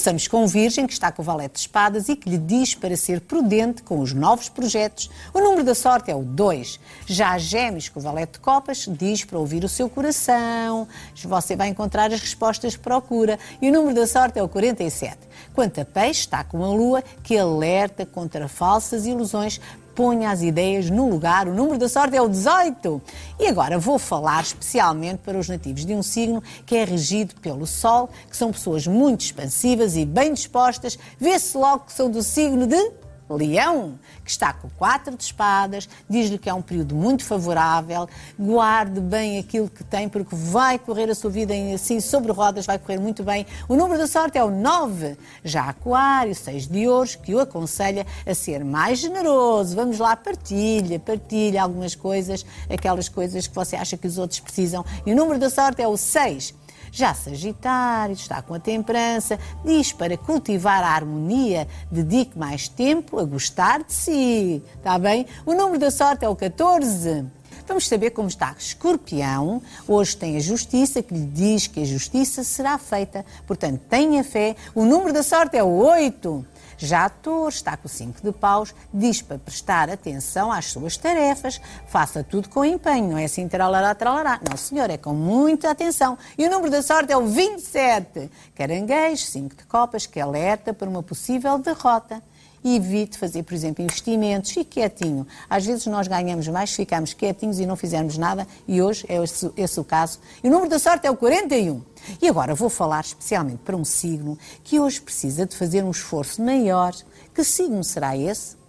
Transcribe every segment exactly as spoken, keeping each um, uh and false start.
Começamos com o Virgem, que está com o valete de espadas e que lhe diz para ser prudente com os novos projetos. O número da sorte é o dois. Já Gêmeos, com o valete de copas, diz para ouvir o seu coração. Você vai encontrar as respostas que procura. E o número da sorte é o quarenta e sete. Quanto a Peixe, está com a Lua, que alerta contra falsas ilusões. Ponha as ideias no lugar. O número da sorte é o dezoito. E agora vou falar especialmente para os nativos de um signo que é regido pelo Sol, que são pessoas muito expansivas e bem dispostas. Vê-se logo que são do signo de Leão, que está com quatro de espadas, diz-lhe que é um período muito favorável, guarde bem aquilo que tem, porque vai correr a sua vida assim sobre rodas, vai correr muito bem. O número da sorte é o nove. Já Aquário, seis de ouros, que o aconselha a ser mais generoso. Vamos lá, partilha, partilha algumas coisas, aquelas coisas que você acha que os outros precisam. E o número da sorte é o seis. Já Sagitário, está com a temperança, diz para cultivar a harmonia, dedique mais tempo a gostar de si, está bem? O número da sorte é o catorze. Vamos saber como está Escorpião. Hoje tem a Justiça, que lhe diz que a justiça será feita, portanto tenha fé. O número da sorte é o oito. Já Touro, está com o cinco de paus, diz para prestar atenção às suas tarefas, faça tudo com empenho, não é assim tralará, tralará. Não, senhor, é com muita atenção. E o número da sorte é o vinte e sete. Caranguejo, cinco de copas, que alerta para uma possível derrota. E evite fazer, por exemplo, investimentos. Fique quietinho. Às vezes nós ganhamos mais se ficarmos quietinhos e não fizermos nada, e hoje é esse, esse o caso. E o número da sorte é o quarenta e um. E agora vou falar especialmente para um signo que hoje precisa de fazer um esforço maior. Que signo será esse?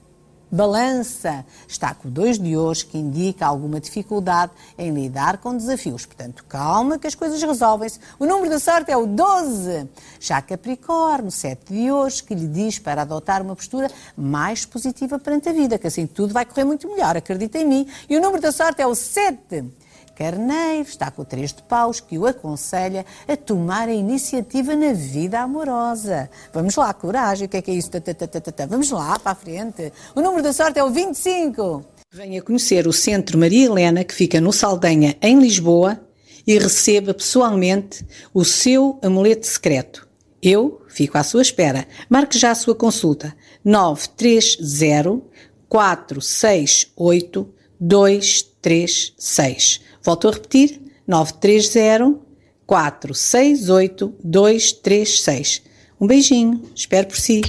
Balança, está com dois de ouros, que indica alguma dificuldade em lidar com desafios. Portanto, calma que as coisas resolvem-se. O número da sorte é o doze. Já Capricórnio, sete de ouros, que lhe diz para adotar uma postura mais positiva perante a vida, que assim tudo vai correr muito melhor, acredita em mim. E o número da sorte é o sete. Carneiro, está com o três de paus, que o aconselha a tomar a iniciativa na vida amorosa. Vamos lá, coragem, o que é que é isso? Vamos lá, para a frente. O número da sorte é o vinte e cinco. Venha conhecer o Centro Maria Helena, que fica no Saldanha, em Lisboa, e receba pessoalmente o seu amuleto secreto. Eu fico à sua espera. Marque já a sua consulta. nove três zero, quatro seis oito, dois três seis. Volto a repetir, nove três zero, quatro seis oito, dois três seis. Um beijinho, espero por si.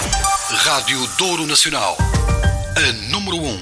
Rádio Douro Nacional, a número um.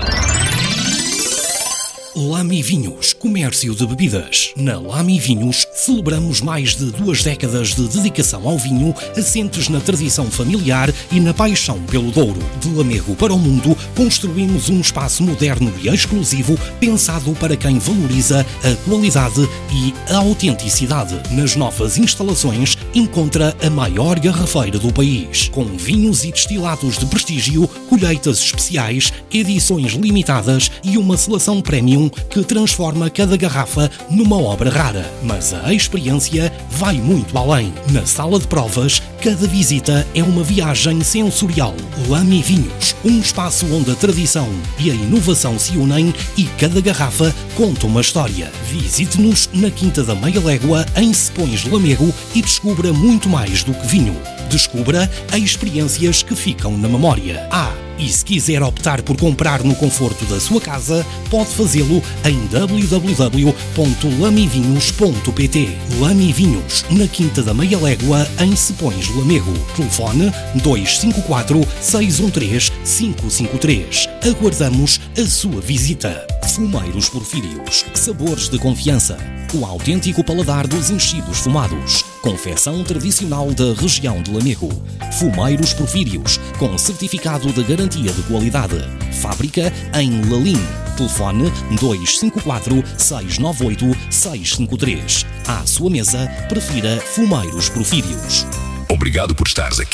Lamy Vinhos, comércio de bebidas. Na Lamy Vinhos celebramos mais de duas décadas de dedicação ao vinho, assentes na tradição familiar e na paixão pelo Douro. De Lamego para o mundo, construímos um espaço moderno e exclusivo, pensado para quem valoriza a qualidade e a autenticidade. Nas novas instalações, encontra a maior garrafeira do país, com vinhos e destilados de prestígio, colheitas especiais, edições limitadas e uma seleção premium que transforma cada garrafa numa obra rara. Mas a experiência vai muito além. Na sala de provas, cada visita é uma viagem sensorial. Lamy Vinhos, um espaço onde a tradição e a inovação se unem e cada garrafa conta uma história. Visite-nos na Quinta da Meia Légua, em Sepões, Lamego, e descubra muito mais do que vinho. Descubra as experiências que ficam na memória. Ah, e se quiser optar por comprar no conforto da sua casa, pode fazê-lo em w w w ponto lamy vinhos ponto p t. Lamy Vinhos, na Quinta da Meia Légua, em Sepões, Lamego. Telefone dois cinco quatro, seis um três, cinco cinco três. Aguardamos a sua visita. Fumeiros Porfírios, sabores de confiança. O autêntico paladar dos enchidos fumados. Confecção tradicional da região de Lamego. Fumeiros Porfírios, com certificado de garantia de qualidade. Fábrica em Lalim. Telefone dois cinco quatro, seis nove oito, seis cinco três. À sua mesa, prefira Fumeiros Porfírios. Obrigado por estares aqui.